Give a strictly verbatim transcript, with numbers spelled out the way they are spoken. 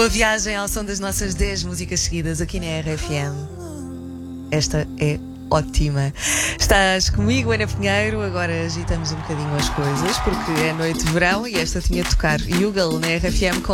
Uma viagem ao som das nossas dez músicas seguidas aqui na R F M. Esta é ótima. Estás comigo, Ana Pinheiro. Agora agitamos um bocadinho as coisas porque é noite de verão e esta tinha de tocar Yugal na R F M com